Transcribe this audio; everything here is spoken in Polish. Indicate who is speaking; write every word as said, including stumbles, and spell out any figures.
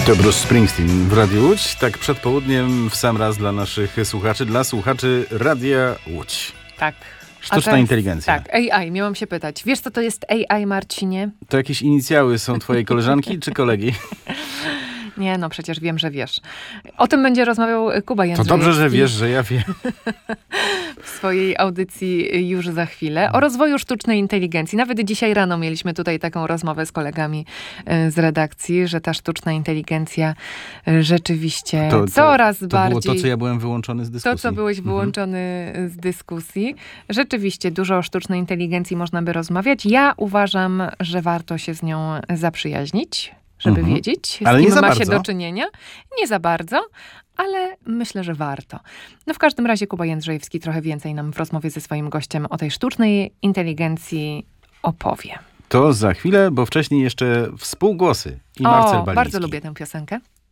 Speaker 1: To Bruce Springsteen w Radiu Łódź. Tak przed południem w sam raz dla naszych słuchaczy, dla słuchaczy Radia Łódź.
Speaker 2: Tak.
Speaker 1: Sztuczna
Speaker 2: jest,
Speaker 1: inteligencja.
Speaker 2: Tak, A I. Miałam się pytać. Wiesz, co to jest A I, Marcinie?
Speaker 1: To jakieś inicjały są twojej koleżanki czy kolegi?
Speaker 2: Nie, no przecież wiem, że wiesz. O tym będzie rozmawiał Kuba Jędrzejewski.
Speaker 1: To dobrze, że wiesz, że ja wiem.
Speaker 2: W swojej audycji już za chwilę. O rozwoju sztucznej inteligencji. Nawet dzisiaj rano mieliśmy tutaj taką rozmowę z kolegami z redakcji, że ta sztuczna inteligencja rzeczywiście
Speaker 1: to, to,
Speaker 2: coraz
Speaker 1: to
Speaker 2: bardziej...
Speaker 1: To było to, co ja byłem wyłączony z dyskusji.
Speaker 2: To, co byłeś wyłączony mhm. z dyskusji. Rzeczywiście dużo o sztucznej inteligencji można by rozmawiać. Ja uważam, że warto się z nią zaprzyjaźnić, żeby
Speaker 1: mhm.
Speaker 2: wiedzieć, z
Speaker 1: ale
Speaker 2: kim
Speaker 1: nie za
Speaker 2: ma
Speaker 1: bardzo.
Speaker 2: się do czynienia. Nie za bardzo, ale myślę, że warto. No w każdym razie Kuba Jędrzejewski trochę więcej nam w rozmowie ze swoim gościem o tej sztucznej inteligencji opowie.
Speaker 1: To za chwilę, bo wcześniej jeszcze współgłosy i Marcel
Speaker 2: O,
Speaker 1: Baliński.
Speaker 2: bardzo lubię tę piosenkę.